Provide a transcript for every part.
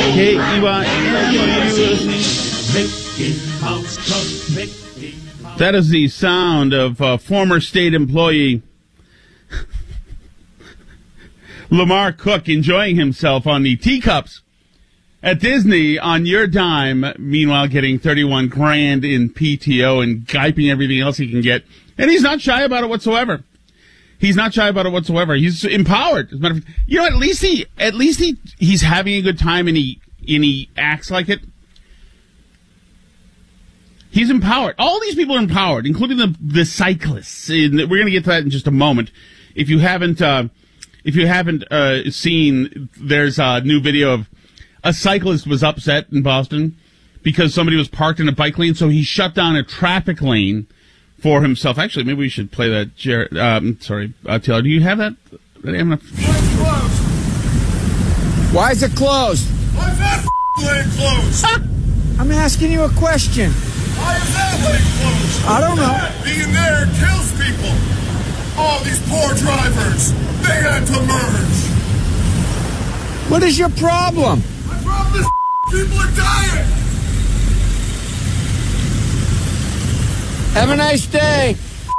KEYNUS. That is the sound of former state employee Lamar Cook enjoying himself on the teacups at Disney on your dime, meanwhile getting $31,000 in PTO and giping everything else he can get. And he's not shy about it whatsoever. He's empowered. As a matter of fact, at least he's having a good time and he acts like it. He's empowered. All these people are empowered, including the cyclists. And we're going to get to that in just a moment. If you haven't seen, there's a new video of a cyclist was upset in Boston because somebody was parked in a bike lane, so he shut down a traffic lane for himself. Actually, maybe we should play that. Taylor, do you have that? Why is it closed? Why is that lane closed? I'm asking you a question. Why is that lane closed? I don't know. Being there kills people. All these poor drivers, they had to merge. What is your problem? My problem is people are dying. Have a nice day.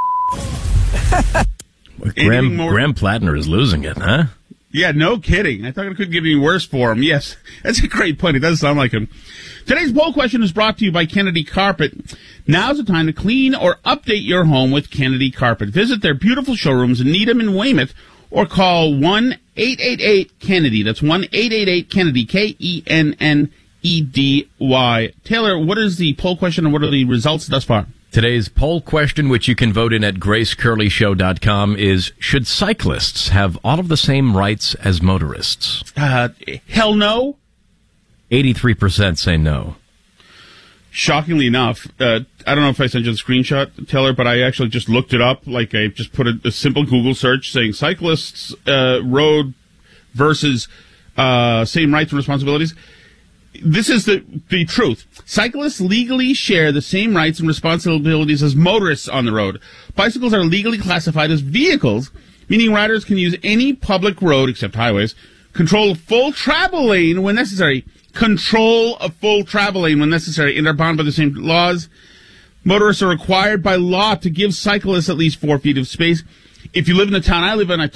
Graham Plattner is losing it, huh? Yeah, no kidding. I thought it couldn't get any worse for him. Yes, that's a great point. It does sound like him. Today's poll question is brought to you by Kennedy Carpet. Now's the time to clean or update your home with Kennedy Carpet. Visit their beautiful showrooms in Needham and Weymouth or call 1-888-KENNEDY. That's 1-888-KENNEDY, KENNEDY. Taylor, what is the poll question and what are the results thus far? Today's poll question, which you can vote in at gracecurleyshow.com, is, should cyclists have all of the same rights as motorists? Hell no. 83% say no. Shockingly enough, I don't know if I sent you the screenshot, Taylor, but I actually just looked it up. Like, I just put a simple Google search saying cyclists, road versus same rights and responsibilities. This is the truth. Cyclists legally share the same rights and responsibilities as motorists on the road. Bicycles are legally classified as vehicles, meaning riders can use any public road except highways, control a full travel lane when necessary, and are bound by the same laws. Motorists are required by law to give cyclists at least 4 feet of space. If you live in the town I live in, I